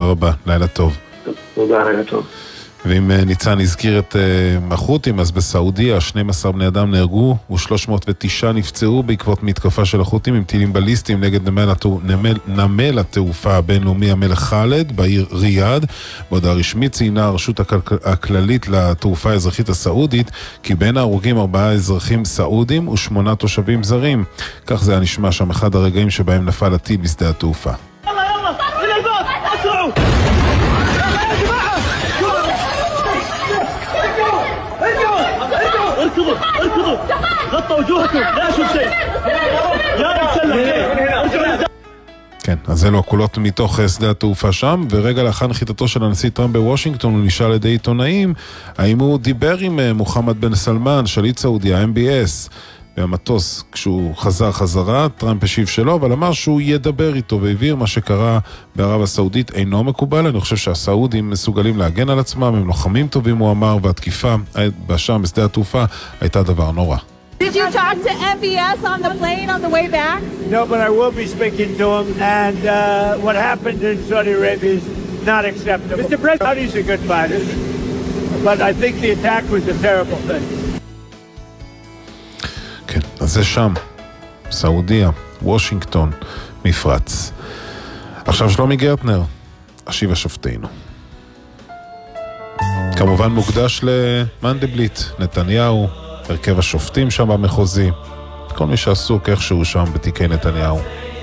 רבה, לילה טוב. תודה, לילה טוב. ואם ניצן הזכיר את החות'ים, אז בסעודיה 12 בני אדם נהרגו ו309 נפצעו בעקבות מתקפה של החות'ים עם טילים בליסטיים נגד נמל התעופה הבינלאומי המלך חאלד בעיר ריאד. בעוד הרשמית ציינה הרשות הכללית לתעופה האזרחית הסעודית כי בין ההרוגים 4 אזרחים סעודים ו8 תושבים זרים. כך זה היה נשמע שם אחד הרגעים שבהם נפל הטיל בשדה התעופה. כן, אז אלו הקולות מתוך שדה התעופה שם, ורגע לאחר נחיתתו של הנשיא טראמפ בוושינגטון הוא נשאל על ידי עיתונאים האם הוא דיבר עם מוחמד בן סלמן, שליט סעודיה, MBS, במטוס כשהוא חזר חזרה. טראמפ השיב שלא, אבל אמר שהוא ידבר איתו והבהיר מה שקרה בערב הסעודית אינו מקובל. אני חושב שהסעודים מסוגלים להגן על עצמם, הם לוחמים טובים, הוא אמר, והתקיפה בשם בשדה התעופה הייתה דבר נורא. Did you talk to MBS on the plane on the way back? No, but I will be speaking to him, and what happened in Saudi Arabia is not acceptable. Mr. President, Saudis are good fighters, but I think the attack was a terrible thing. כן, אז זה שם, סעודיה, וושינגטון, מפרץ. עכשיו שלומי גרטנר, השיבה שופטינו. כמובן מוקדש למנדלבליט, נתניהו, הרכב השופטים שם במחוזי, כל מי שעסוק איכשהו שם בתיקי נתניהו.